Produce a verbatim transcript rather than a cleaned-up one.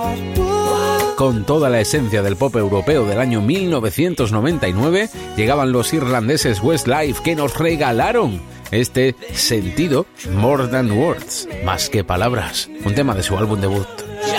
Con toda la esencia del pop europeo del año mil novecientos noventa y nueve, llegaban los irlandeses Westlife, que nos regalaron este sentido, More Than Words, más que palabras, un tema de su álbum debut.